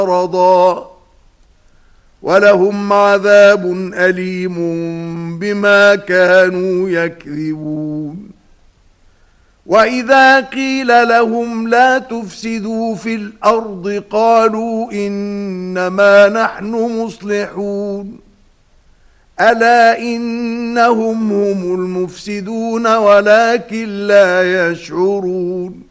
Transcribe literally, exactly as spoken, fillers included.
مرضا ولهم عذاب أليم بما كانوا يكذبون وإذا قيل لهم لا تفسدوا في الأرض قالوا إنما نحن مصلحون ألا إنهم هم المفسدون ولكن لا يشعرون